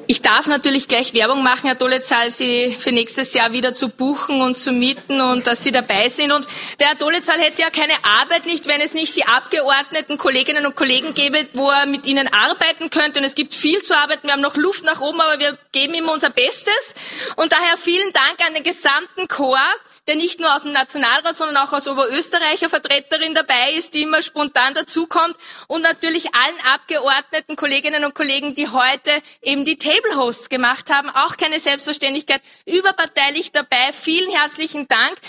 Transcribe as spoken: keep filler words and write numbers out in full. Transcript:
Ich darf natürlich gleich Werbung machen, Herr Dolezal, Sie für nächstes Jahr wieder zu buchen und zu mieten und dass Sie dabei sind. Und der Herr Dolezal hätte ja keine Arbeit nicht, wenn es nicht die Abgeordneten, Kolleginnen und Kollegen gäbe, wo er mit ihnen arbeiten könnte. Und es gibt viel zu arbeiten. Wir haben noch Luft nach oben, aber wir geben immer unser Bestes. Und daher vielen Dank an den gesamten Chor, der nicht nur aus dem Nationalrat, sondern auch aus Oberösterreicher Vertreterin dabei ist, die immer spontan dazukommt. Und natürlich allen Abgeordneten, Kolleginnen und Kollegen, die heute eben die Table Hosts gemacht haben. Auch keine Selbstverständlichkeit, überparteilich dabei. Vielen herzlichen Dank.